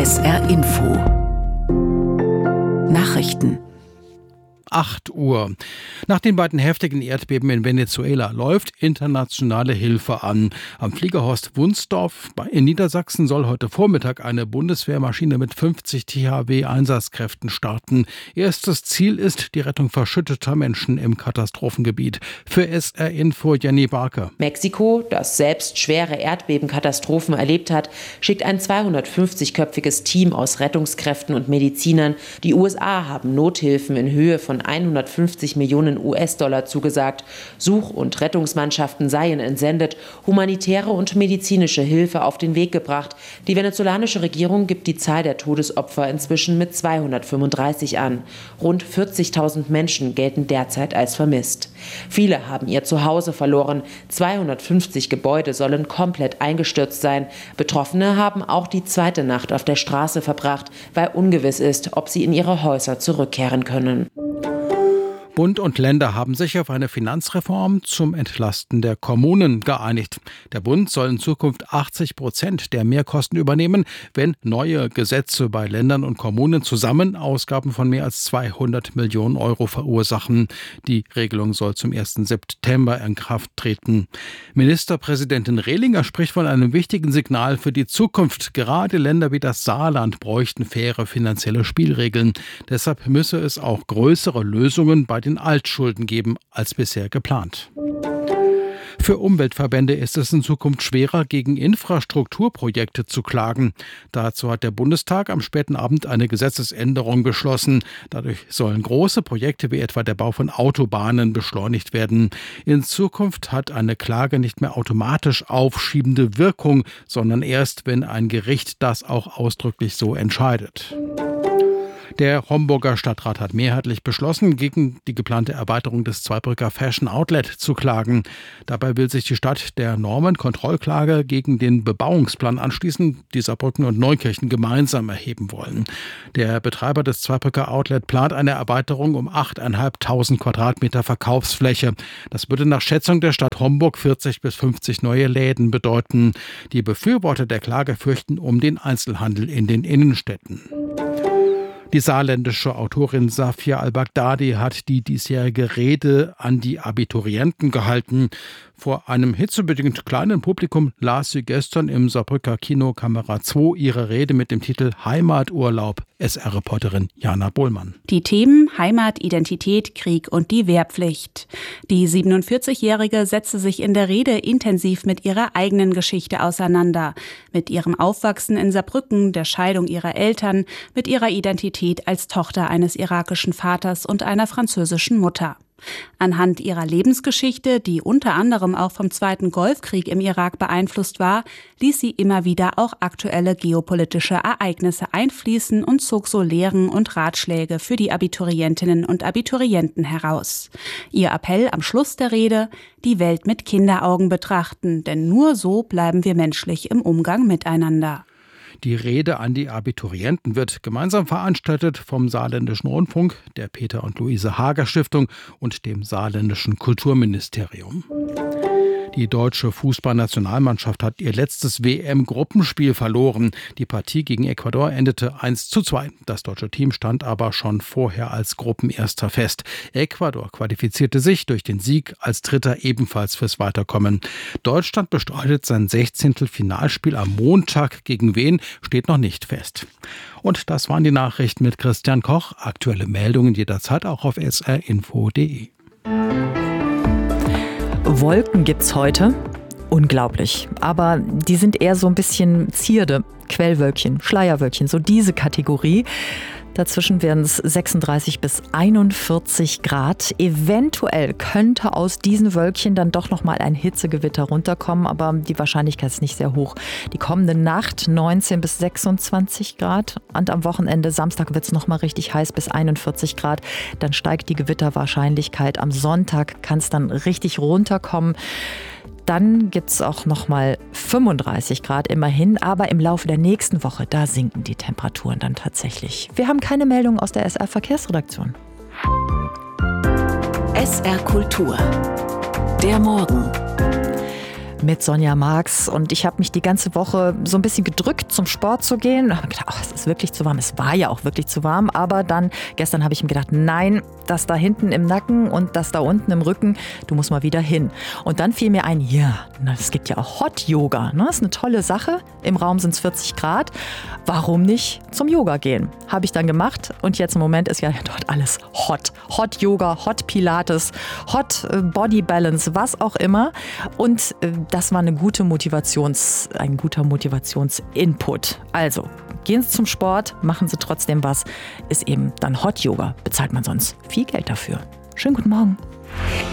SR Info Nachrichten 8 Uhr. Nach den beiden heftigen Erdbeben in Venezuela läuft internationale Hilfe an. Am Fliegerhorst Wunsdorf in Niedersachsen soll heute Vormittag eine Bundeswehrmaschine mit 50 THW-Einsatzkräften starten. Erstes Ziel ist die Rettung verschütteter Menschen im Katastrophengebiet. Für SR Info Jenny Barker. Mexiko, das selbst schwere Erdbebenkatastrophen erlebt hat, schickt ein 250-köpfiges Team aus Rettungskräften und Medizinern. Die USA haben Nothilfen in Höhe von 150 Millionen US-Dollar zugesagt. Such- und Rettungsmannschaften seien entsendet, humanitäre und medizinische Hilfe auf den Weg gebracht. Die venezolanische Regierung gibt die Zahl der Todesopfer inzwischen mit 235 an. Rund 40.000 Menschen gelten derzeit als vermisst. Viele haben ihr Zuhause verloren. 250 Gebäude sollen komplett eingestürzt sein. Betroffene haben auch die zweite Nacht auf der Straße verbracht, weil ungewiss ist, ob sie in ihre Häuser zurückkehren können. Bund und Länder haben sich auf eine Finanzreform zum Entlasten der Kommunen geeinigt. Der Bund soll in Zukunft 80% der Mehrkosten übernehmen, wenn neue Gesetze bei Ländern und Kommunen zusammen Ausgaben von mehr als 200 Millionen Euro verursachen. Die Regelung soll zum 1. September in Kraft treten. Ministerpräsidentin Rehlinger spricht von einem wichtigen Signal für die Zukunft. Gerade Länder wie das Saarland bräuchten faire finanzielle Spielregeln. Deshalb müsse es auch größere Lösungen bei den Altschulden geben als bisher geplant. Für Umweltverbände ist es in Zukunft schwerer, gegen Infrastrukturprojekte zu klagen. Dazu hat der Bundestag am späten Abend eine Gesetzesänderung beschlossen. Dadurch sollen große Projekte wie etwa der Bau von Autobahnen beschleunigt werden. In Zukunft hat eine Klage nicht mehr automatisch aufschiebende Wirkung, sondern erst, wenn ein Gericht das auch ausdrücklich so entscheidet. Der Homburger Stadtrat hat mehrheitlich beschlossen, gegen die geplante Erweiterung des Zweibrücker Fashion Outlet zu klagen. Dabei will sich die Stadt der Normenkontrollklage gegen den Bebauungsplan anschließen, die Saarbrücken und Neukirchen gemeinsam erheben wollen. Der Betreiber des Zweibrücker Outlet plant eine Erweiterung um 8.500 Quadratmeter Verkaufsfläche. Das würde nach Schätzung der Stadt Homburg 40 bis 50 neue Läden bedeuten. Die Befürworter der Klage fürchten um den Einzelhandel in den Innenstädten. Die saarländische Autorin Safia al-Baghdadi hat die diesjährige Rede an die Abiturienten gehalten. Vor einem hitzebedingt kleinen Publikum las sie gestern im Saarbrücker Kino Kamera 2 ihre Rede mit dem Titel Heimaturlaub. SR-Reporterin Jana Bohlmann. Die Themen Heimat, Identität, Krieg und die Wehrpflicht. Die 47-Jährige setzte sich in der Rede intensiv mit ihrer eigenen Geschichte auseinander. Mit ihrem Aufwachsen in Saarbrücken, der Scheidung ihrer Eltern, mit ihrer Identität als Tochter eines irakischen Vaters und einer französischen Mutter. Anhand ihrer Lebensgeschichte, die unter anderem auch vom Zweiten Golfkrieg im Irak beeinflusst war, ließ sie immer wieder auch aktuelle geopolitische Ereignisse einfließen und zog so Lehren und Ratschläge für die Abiturientinnen und Abiturienten heraus. Ihr Appell am Schluss der Rede: die Welt mit Kinderaugen betrachten, denn nur so bleiben wir menschlich im Umgang miteinander. Die Rede an die Abiturienten wird gemeinsam veranstaltet vom Saarländischen Rundfunk, der Peter und Luise Hager Stiftung und dem Saarländischen Kulturministerium. Die deutsche Fußballnationalmannschaft hat ihr letztes WM-Gruppenspiel verloren. Die Partie gegen Ecuador endete 1:2. Das deutsche Team stand aber schon vorher als Gruppenerster fest. Ecuador qualifizierte sich durch den Sieg als Dritter ebenfalls fürs Weiterkommen. Deutschland bestreitet sein 16. Finalspiel am Montag. Gegen wen, steht noch nicht fest. Und das waren die Nachrichten mit Christian Koch. Aktuelle Meldungen jederzeit auch auf srinfo.de. Wolken gibt's heute. Unglaublich. Aber die sind eher so ein bisschen Zierde. Quellwölkchen, Schleierwölkchen, so diese Kategorie. Dazwischen werden es 36 bis 41 Grad. Eventuell könnte aus diesen Wölkchen dann doch noch mal ein Hitzegewitter runterkommen, aber die Wahrscheinlichkeit ist nicht sehr hoch. Die kommende Nacht 19 bis 26 Grad und am Wochenende Samstag wird es noch mal richtig heiß bis 41 Grad. Dann steigt die Gewitterwahrscheinlichkeit. Am Sonntag kann es dann richtig runterkommen. Dann gibt es auch noch mal 35 Grad immerhin, aber im Laufe der nächsten Woche, da sinken die Temperaturen dann tatsächlich. Wir haben keine Meldung aus der SR-Verkehrsredaktion. SR Kultur. Der Morgen. mit Sonja Marx. Und ich habe mich die ganze Woche so ein bisschen gedrückt, zum Sport zu gehen. Und habe gedacht, es ist wirklich zu warm. Es war ja auch wirklich zu warm. Aber dann, gestern habe ich mir gedacht, nein, das da hinten im Nacken und das da unten im Rücken, du musst mal wieder hin. Und dann fiel mir ein, es gibt ja auch Hot Yoga. Ne? Das ist eine tolle Sache. Im Raum sind es 40 Grad. Warum nicht zum Yoga gehen? Habe ich dann gemacht. Und jetzt im Moment ist ja dort alles hot. Hot Yoga, Hot Pilates, Hot Body Balance, was auch immer. Und das war ein guter Motivationsinput. Also, gehen Sie zum Sport, machen Sie trotzdem was, ist eben dann Hot Yoga. Bezahlt man sonst viel Geld dafür. Schönen guten Morgen.